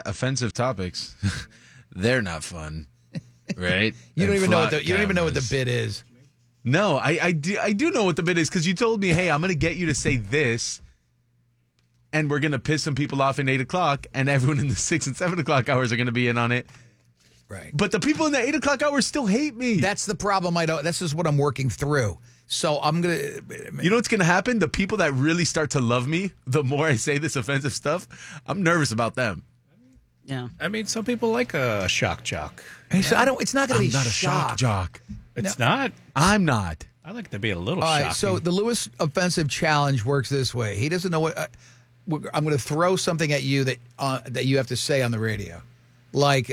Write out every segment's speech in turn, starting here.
offensive topics, they're not fun, right? You don't And even know flat you don't even know what the cameras. bit is. No, I do know what the bit is because you told me, hey, I'm going to get you to say this, and we're going to piss some people off in 8 o'clock, and everyone in the 6 and 7 o'clock hours are going to be in on it. Right. But the people in the 8 o'clock hours still hate me. That's the problem. This is what I'm working through. So I'm going to... You know what's going to happen? The people that really start to love me, the more I say this offensive stuff, I'm nervous about them. Yeah. I mean, some people like a shock jock. So it's not going to I'm be not a shock jock. It's not. I'm not. I like to be a little All shocking. right, so the Lewis offensive challenge works this way. He doesn't know what... I'm going to throw something at you that you have to say on the radio. Like...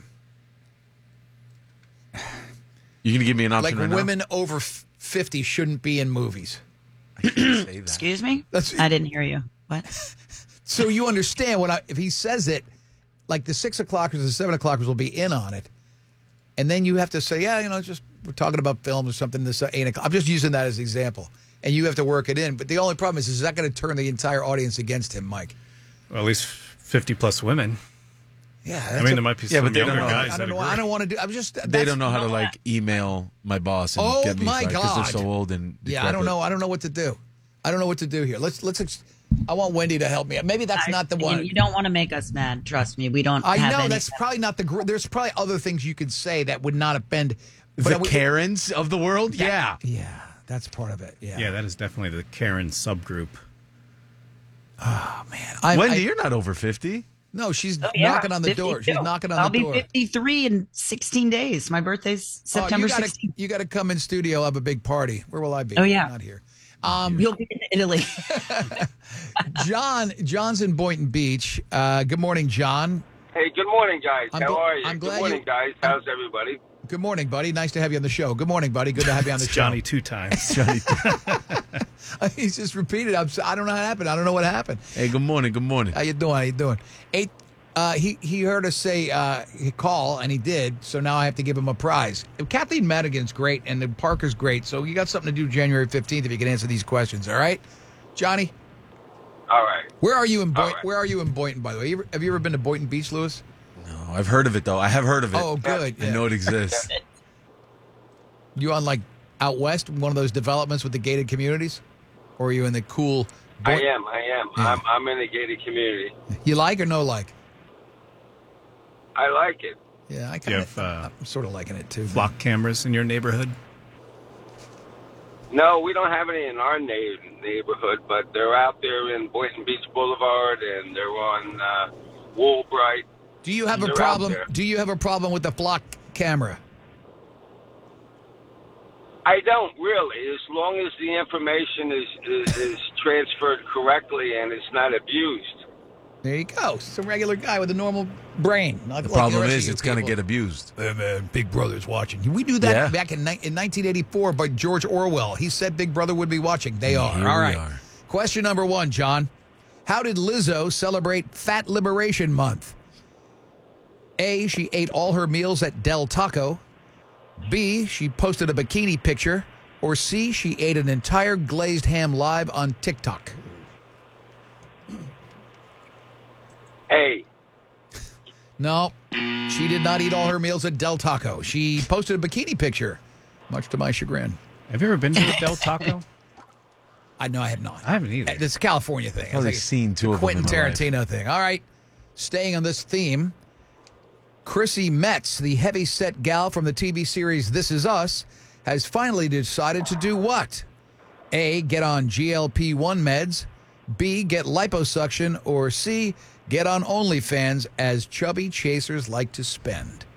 You going to give me an option like right women over 50 shouldn't be in movies. now? Say that. Excuse me? That's- I didn't hear you. What? So you understand if he says it, like the 6 o'clockers and 7 o'clockers will be in on it. And then you have to say, we're talking about films or something this 8 o'clock. I'm just using that as an example. And you have to work it in. But the only problem is that going to turn the entire audience against him, Mike? Well, at least 50-plus women. Yeah. I mean, there might be some but they don't younger know. guys I that don't know. agree. I don't want to do. I'm just. They don't know how to like email my boss and Oh, get me my fired because they're God. so old and Yeah, I don't decrepit. know. I don't know what to do. I don't know what to do here. I want Wendy to help me. Maybe that's not the one. You don't want to make us mad. Trust me. We don't I have know any. that's probably not there's probably other things you could say that would not offend. The Karens of the world? Yeah. Yeah, that's part of it. Yeah. Yeah, that is definitely the Karen subgroup. Man, Wendy, you're not over 50. No, she's Oh, yeah, knocking on the door. 52. She's knocking on I'll the door. be 53 in 16 days. My birthday's September 16th. You got to come in studio. Have a big party. Where will I be? Oh, yeah. Not here. You'll be in Italy. John's in Boynton Beach. Good morning, John. Hey, good morning, guys. How are you? I'm glad good morning, guys. How's everybody? Good morning, buddy. Nice to have you on the show. Good morning, buddy. Good to have you on the It's show. Johnny 2 times. Johnny. He's just repeated. I don't know how it happened. I don't know what happened. Hey, good morning. Good morning. How you doing? He heard us say call, and he did. So now I have to give him a prize. Kathleen Madigan's great, and then Parker's great. So you got something to do January 15th if you can answer these questions. All right, Johnny. All right. Where are you in Boynton? All right. Where are you in Boynton? By the way, have you ever been to Boynton Beach, Lewis? No, I've heard of it, though. I have heard of it. Oh, good. I know it exists. You on like out west, one of those developments with the gated communities, or are you in the cool? I am. Yeah. I'm in a gated community. You like or no like? I like it. Yeah, I Do you kind have of. I'm sort of liking it too. flock cameras in your neighborhood? No, we don't have any in our neighborhood, but they're out there in Boynton Beach Boulevard, and they're on Woolbright. Do you have a They're out problem? there. Do you have a problem with the flock camera? I don't really, as long as the information is transferred correctly and it's not abused. There you go. It's a regular guy with a normal brain. Not The like problem rest of is you it's going to people. get abused. Hey, man, Big Brother's watching. We knew that Yeah. back in 1984 by George Orwell. He said Big Brother would be watching. They are. Here All we right. are. Question number 1, John. How did Lizzo celebrate Fat Liberation Month? A, she ate all her meals at Del Taco. B, she posted a bikini picture. Or C, she ate an entire glazed ham live on TikTok. Hey, No, she did not eat all her meals at Del Taco. She posted a bikini picture, much to my chagrin. Have you ever been to a Del Taco? I know I have not. I haven't either. It's a California thing. Probably seen two of them Quentin in my life. Tarantino thing. All right. Staying on this theme, Chrissy Metz, the heavy-set gal from the TV series This Is Us, has finally decided to do what? A, get on GLP-1 meds. B, get liposuction. Or C, get on OnlyFans as chubby chasers like to spend.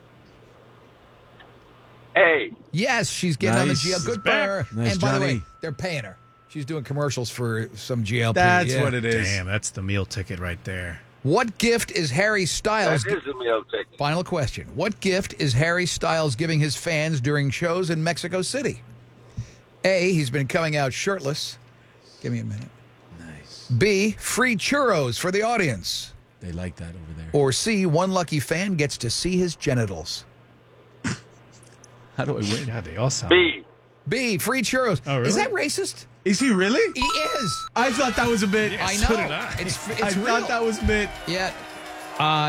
hey, Yes, she's getting on the Nice. GLP. Good for back. her. Nice, And by the way, Johnny. they're paying her. She's doing commercials for some GLP. That's Yeah. what it is. Damn, that's the meal ticket right there. What gift is Harry Styles? that is a meal ticket. Final question. What gift is Harry Styles giving his fans during shows in Mexico City? A, he's been coming out shirtless. Give me a minute. Nice. B, free churros for the audience. They like that over there. Or C, one lucky fan gets to see his genitals. How do I win? God, they all sound. B. B, free churros. Oh, really? Is that racist? Is he really? He is. I thought that was a bit. I so know. did I. It's I real. thought that was a bit. Yeah.